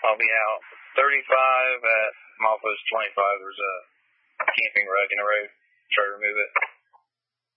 I'll be out 35 at Malpost 25. There's a camping rug in the road. Try to remove it.